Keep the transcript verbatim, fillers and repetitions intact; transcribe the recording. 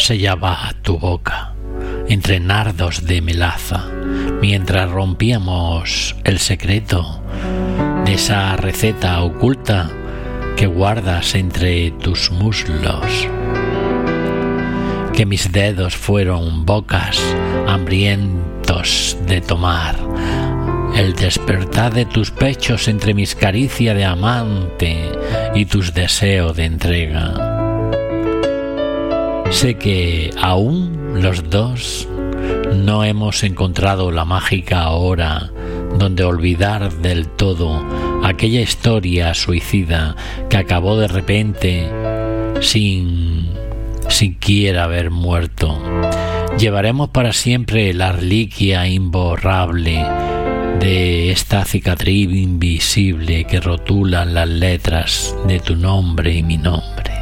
sellaba tu boca entre nardos de melaza, mientras rompíamos el secreto de esa receta oculta que guardas entre tus muslos. Que mis dedos fueron bocas hambrientos de tomar el despertar de tus pechos entre mis caricias de amante y tus deseos de entrega. Sé que aún los dos no hemos encontrado la mágica hora donde olvidar del todo aquella historia suicida que acabó de repente sin siquiera haber muerto. Llevaremos para siempre la reliquia imborrable de esta cicatriz invisible que rotulan las letras de tu nombre y mi nombre.